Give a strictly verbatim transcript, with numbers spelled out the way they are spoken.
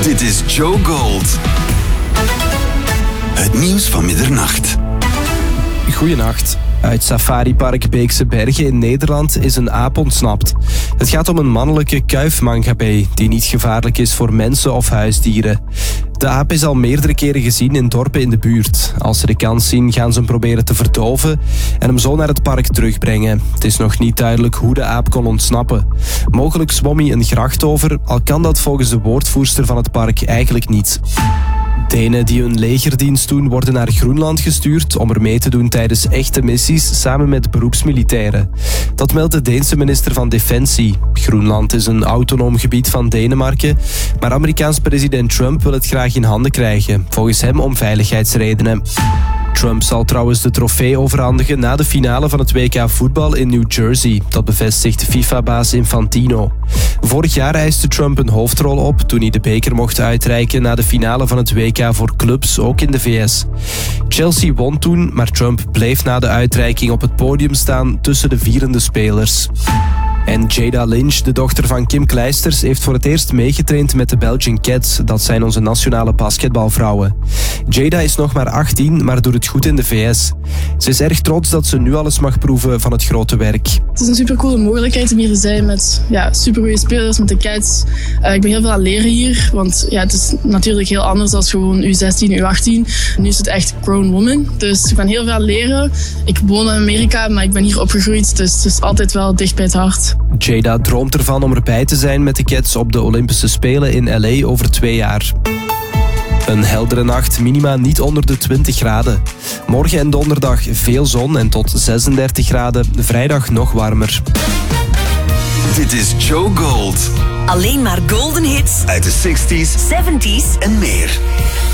Dit is Joe Gold. Het nieuws van middernacht. Goedenacht. Uit safaripark Beekse Bergen in Nederland is een aap ontsnapt. Het gaat om een mannelijke kuifmangabee die niet gevaarlijk is voor mensen of huisdieren. De aap is al meerdere keren gezien in dorpen in de buurt. Als ze de kans zien, gaan ze hem proberen te verdoven en hem zo naar het park terugbrengen. Het is nog niet duidelijk hoe de aap kon ontsnappen. Mogelijk zwom hij een gracht over, al kan dat volgens de woordvoerster van het park eigenlijk niet. Denen die hun legerdienst doen, worden naar Groenland gestuurd om er mee te doen tijdens echte missies samen met beroepsmilitairen. Dat meldt de Deense minister van Defensie. Groenland is een autonoom gebied van Denemarken, maar Amerikaans president Trump wil het graag in handen krijgen, volgens hem om veiligheidsredenen. Trump zal trouwens de trofee overhandigen na de finale van het W K voetbal in New Jersey. Dat bevestigt FIFA-baas Infantino. Vorig jaar eiste Trump een hoofdrol op toen hij de beker mocht uitreiken na de finale van het W K voor clubs, ook in de V S. Chelsea won toen, maar Trump bleef na de uitreiking op het podium staan tussen de vierende spelers. En Jada Lynch, de dochter van Kim Kleisters, heeft voor het eerst meegetraind met de Belgian Cats. Dat zijn onze nationale basketbalvrouwen. Jada is nog maar achttien, maar doet het goed in de V S. Ze is erg trots dat ze nu alles mag proeven van het grote werk. Het is een supercoole mogelijkheid om hier te zijn met ja, supergoeie spelers, met de Cats. Uh, ik ben heel veel aan het leren hier, want ja, het is natuurlijk heel anders dan gewoon U zestien, U achttien. Nu is het echt grown woman, dus ik ben heel veel aan het leren. Ik woon in Amerika, maar ik ben hier opgegroeid, dus het is altijd wel dicht bij het hart. Jada droomt ervan om erbij te zijn met de Cats op de Olympische Spelen in L A over twee jaar. Een heldere nacht, minima niet onder de twintig graden. Morgen en donderdag veel zon en tot zesendertig graden. Vrijdag nog warmer. Dit is Joe Gold. Alleen maar golden hits Uit de zestig's zeventig's en meer.